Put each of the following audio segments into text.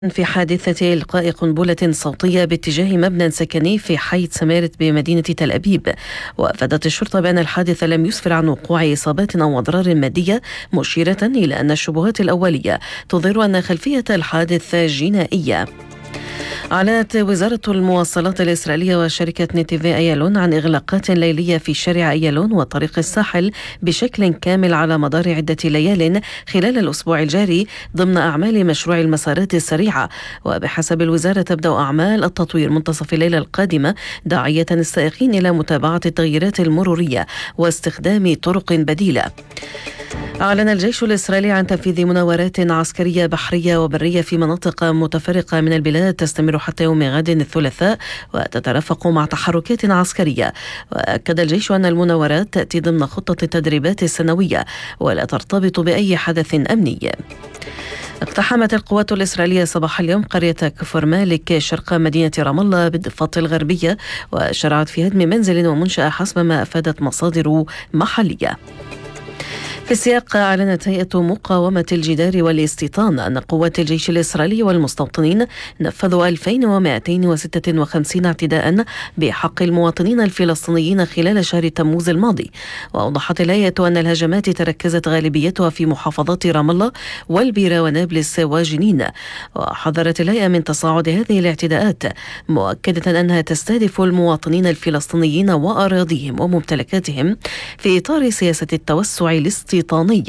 في حادثة إلقاء قنبلة صوتية باتجاه مبنى سكني في حي سمارت بمدينة تل أبيب. وأفادت الشرطة بأن الحادث لم يسفر عن وقوع إصابات أو أضرار مادية، مشيرة إلى أن الشبهات الأولية تظهر أن خلفية الحادث جنائية. أعلنت وزارة المواصلات الإسرائيلية وشركة نتيفي أيالون عن إغلاقات ليلية في شارع أيالون وطريق الساحل بشكل كامل على مدار عدة ليال خلال الأسبوع الجاري ضمن أعمال مشروع المسارات السريعة. وبحسب الوزارة تبدأ أعمال التطوير منتصف الليلة القادمة، داعية السائقين إلى متابعة التغييرات المرورية واستخدام طرق بديلة. أعلن الجيش الإسرائيلي عن تنفيذ مناورات عسكرية بحرية وبرية في مناطق متفرقة من البلاد تستمر حتى يوم غد الثلاثاء وتترافق مع تحركات عسكرية. وأكد الجيش أن المناورات تأتي ضمن خطة التدريبات السنوية ولا ترتبط بأي حدث أمني. اقتحمت القوات الإسرائيلية صباح اليوم قرية كفر مالك شرق مدينة رام الله بالضفة الغربية، وشرعت في هدم منزل ومنشأة حسب ما أفادت مصادر محلية. في السياق، أعلنت هيئة مقاومة الجدار والاستيطان أن قوات الجيش الإسرائيلي والمستوطنين نفذوا 2256 اعتداء بحق المواطنين الفلسطينيين خلال شهر تموز الماضي. وأوضحت الهيئة أن الهجمات تركزت غالبيتها في محافظات رام الله والبيرة ونابلس وجنين. وحذرت الهيئة من تصاعد هذه الاعتداءات، مؤكدة أنها تستهدف المواطنين الفلسطينيين وأراضيهم وممتلكاتهم في إطار سياسة التوسع الاستيطاني.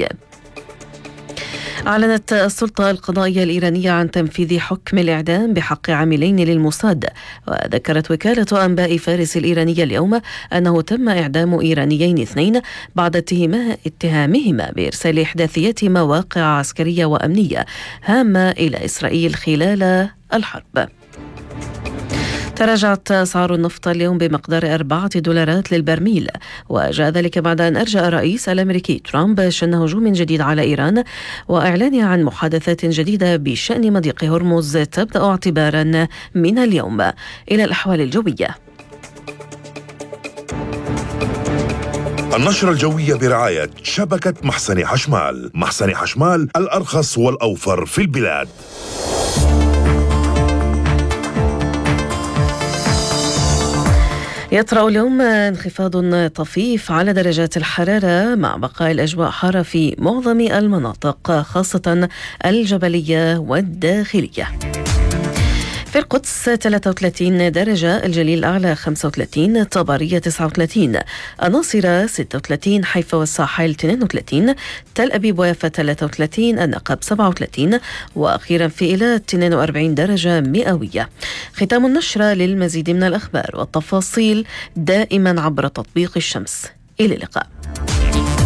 أعلنت السلطة القضائية الإيرانية عن تنفيذ حكم الإعدام بحق عاملين للموساد. وذكرت وكالة أنباء فارس الإيرانية اليوم أنه تم إعدام إيرانيين 2 بعد اتهامهما بإرسال إحداثيات مواقع عسكرية وأمنية هامة إلى إسرائيل خلال الحرب. تراجعت أسعار النفط اليوم بمقدار $4 للبرميل، وجاء ذلك بعد أن أرجأ الرئيس الأمريكي ترامب شن هجوم جديد على إيران وإعلانه عن محادثات جديدة بشأن مضيق هرمز تبدأ اعتبارا من اليوم. إلى الأحوال الجوية. النشرة الجوية برعاية شبكة محسن حشمال. محسن حشمال، الأرخص والأوفر في البلاد. يطرأ اليوم انخفاض طفيف على درجات الحرارة مع بقاء الأجواء حارة في معظم المناطق، خاصة الجبلية والداخلية. في القدس 33 درجة، الجليل الأعلى 35، طبرية 39، الناصرة 36، حيفا والساحل 32، تل أبيب ويافا 33، النقب 37، وأخيرا في إيلات 42 درجة مئوية. ختام النشرة. للمزيد من الأخبار والتفاصيل دائما عبر تطبيق الشمس. إلى اللقاء.